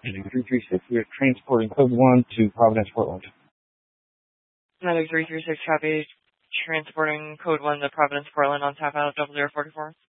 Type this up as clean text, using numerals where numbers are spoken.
Medic 336, we are transporting code 1 to Providence, Portland. Medic 336, copy. Transporting code 1 to Providence, Portland on tap out 0044.